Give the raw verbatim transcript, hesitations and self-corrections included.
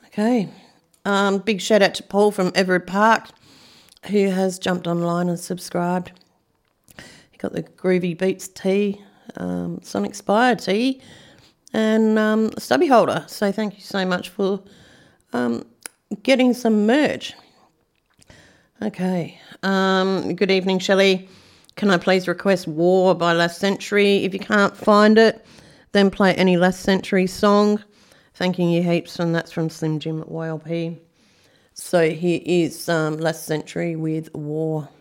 Okay. Um, big shout out to Paul from Everett Park, who has jumped online and subscribed. He got the Groovy Beats tee, um, Sonic Spire tee, and um, a stubby holder. So thank you so much for um, getting some merch. Okay. Um, good evening, Shelley. Can I please request War by Last Century? If you can't find it, then play any Last Century song. Thanking you heaps, and that's from Slim Jim at Y L P. So here is um, Last Century with War.